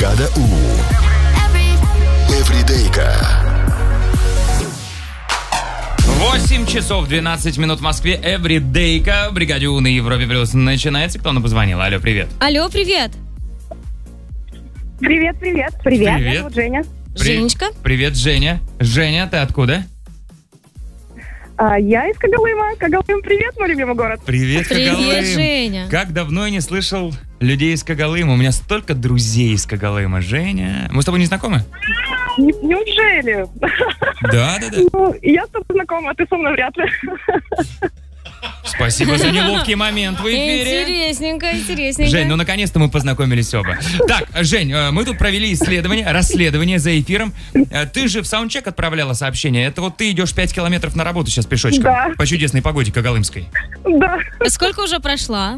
Бригада У. Эвридейка. 8 часов 12 минут в Москве. Эвридейка. Бригаде У на Европе Плюс начинается. Кто нам позвонил? Алло, привет. Алло, привет. Привет. Привет. Меня зовут Женя. Женечка. Привет, Женя. Женя, ты откуда? Я из Когалыма. Когалым, привет, мой любимый город. Привет, Когалым. Привет, Женя. Как давно я не слышал людей из Когалыма. У меня столько друзей из Когалыма. Женя. Мы с тобой не знакомы? Неужели? Да. Ну, я с тобой знакома, а ты со мной вряд ли. Спасибо за неловкий момент в эфире. Интересненько. Жень, ну наконец-то мы познакомились оба. Так, Жень, мы тут провели расследование за эфиром. Ты же в саундчек отправляла сообщение. Это вот ты идешь 5 километров на работу сейчас пешочком. Да. По чудесной погоде когалымской. Да. Сколько уже прошла?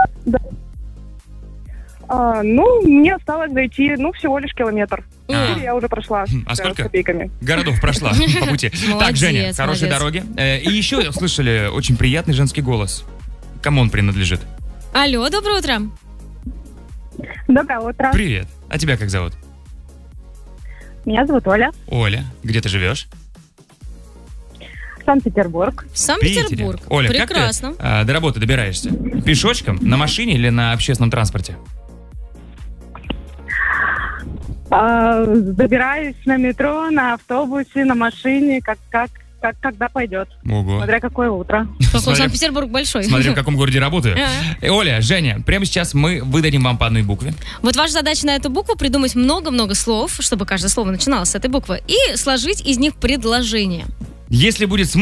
Мне осталось дойти, всего лишь километр. А. Я уже прошла. А с сколько? копейками. Городов прошла по пути. Так, Молодец, Женя, хорошей молодец. дороги. И еще слышали очень приятный женский голос. Кому он принадлежит? Алло, доброе утро. Доброе утро. Привет. А тебя как зовут? Меня зовут Оля. Оля. Где ты живешь? Санкт-Петербург. Санкт-Петербург. Оля, Прекрасно. как ты до работы добираешься? Пешочком, на машине или на общественном транспорте? Добираюсь на метро, на автобусе, на машине, когда пойдет. Ого. Смотря какое утро. Какой Смотря- Санкт-Петербург большой. Смотри, в каком городе работаю. Оля, Женя, прямо сейчас мы выдадим вам по одной букве. Вот ваша задача на эту букву придумать много-много слов, чтобы каждое слово начиналось с этой буквы, и сложить из них предложение. Если будет